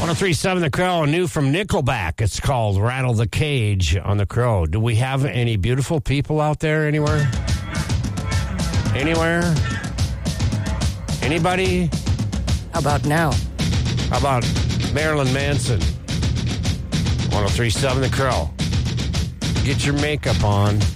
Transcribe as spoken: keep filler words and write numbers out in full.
one oh three point seven The Crow, new from Nickelback. It's called Rattle the Cage on The Crow. Do we have any beautiful people out there anywhere? Anywhere? Anybody? How about now? How about Marilyn Manson? one oh three point seven The Crow. Get your makeup on.